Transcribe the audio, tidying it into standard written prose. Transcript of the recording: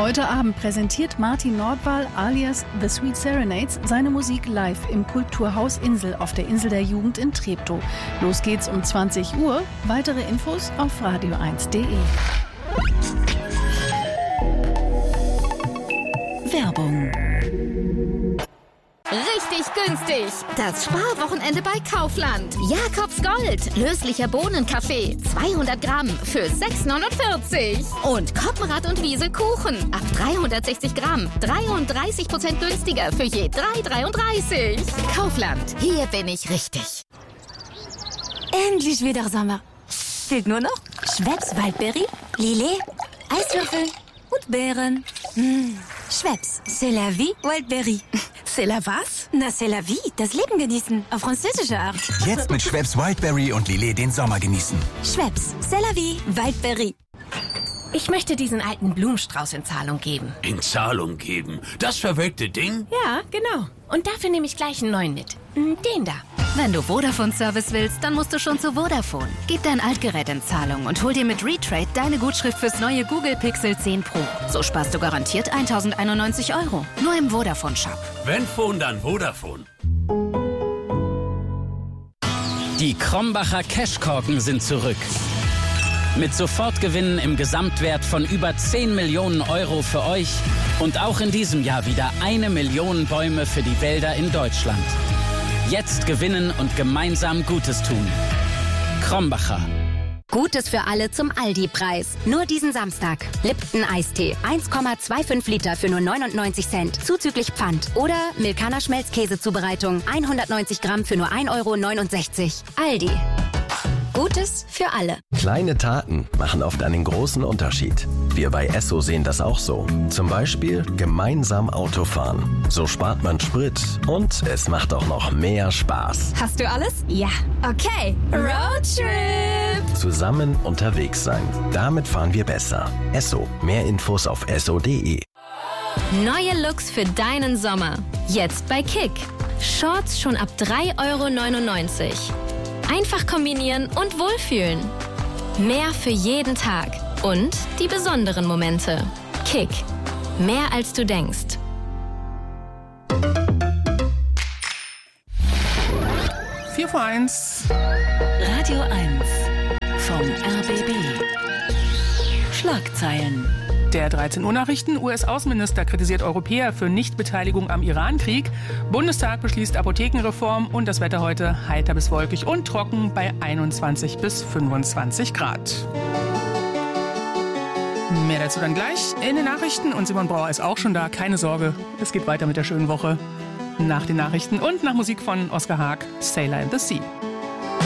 Heute Abend präsentiert Martin Nordwall alias The Sweet Serenades seine Musik live im Kulturhaus Insel auf der Insel der Jugend in Treptow. Los geht's um 20 Uhr. Weitere Infos auf radio1.de. Werbung. Richtig günstig. Das Sparwochenende bei Kaufland. Jakobs Gold. Löslicher Bohnenkaffee. 200 Gramm für 6,49. Und Koppenrad und Wiesel Kuchen. Ab 360 Gramm. 33% günstiger für je 3,33. Kaufland. Hier bin ich richtig. Endlich wieder Sommer. Fehlt nur noch Schweppes Waldbeere, Lillet, Eiswürfel und Beeren. Schweppes, c'est la vie, Wildberry. C'est la was? Na, c'est la vie, das Leben genießen, auf französische Art. Jetzt mit Schweppes Wildberry und Lillet den Sommer genießen. Schweppes, c'est la vie, Wildberry. Ich möchte diesen alten Blumenstrauß in Zahlung geben. In Zahlung geben? Das verwelkte Ding? Ja, genau. Und dafür nehme ich gleich einen neuen mit. Den da. Wenn du Vodafone-Service willst, dann musst du schon zu Vodafone. Gib dein Altgerät in Zahlung und hol dir mit Retrade deine Gutschrift fürs neue Google Pixel 10 Pro. So sparst du garantiert 1.091 €. Nur im Vodafone-Shop. Wenn Phone, dann Vodafone. Die Krombacher Cashkorken sind zurück. Mit Sofortgewinnen im Gesamtwert von über 10 Millionen € für euch und auch in diesem Jahr wieder 1 Million Bäume für die Wälder in Deutschland. Jetzt gewinnen und gemeinsam Gutes tun. Krombacher. Gutes für alle zum Aldi-Preis. Nur diesen Samstag. Lipton Eistee. 1,25 Liter für nur 99 Cent. Zuzüglich Pfand. Oder Milkaner Schmelzkäsezubereitung. 190 Gramm für nur 1,69 €. Aldi. Gutes für alle. Kleine Taten machen oft einen großen Unterschied. Wir bei Esso sehen das auch so. Zum Beispiel gemeinsam Auto fahren. So spart man Sprit und es macht auch noch mehr Spaß. Hast du alles? Ja. Okay, Roadtrip! Zusammen unterwegs sein. Damit fahren wir besser. Esso. Mehr Infos auf esso.de. Neue Looks für deinen Sommer. Jetzt bei Kick. Shorts schon ab 3,99 € Einfach kombinieren und wohlfühlen. Mehr für jeden Tag. Und die besonderen Momente. Kick. Mehr als du denkst. Vier vor 1. Radio 1 vom RBB. Schlagzeilen. Der 13 Uhr Nachrichten. US-Außenminister kritisiert Europäer für Nichtbeteiligung am Iran-Krieg. Bundestag beschließt Apothekenreform und das Wetter heute heiter bis wolkig und trocken bei 21 bis 25 Grad. Mehr dazu dann gleich in den Nachrichten. Und Simon Brauer ist auch schon da. Keine Sorge, es geht weiter mit der schönen Woche. Nach den Nachrichten und nach Musik von Oskar Haag, Sailor in the Sea.